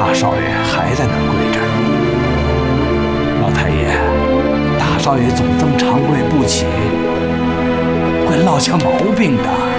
大少爷还在那儿跪着。老太爷，大少爷总这么长跪不起，会落下毛病的。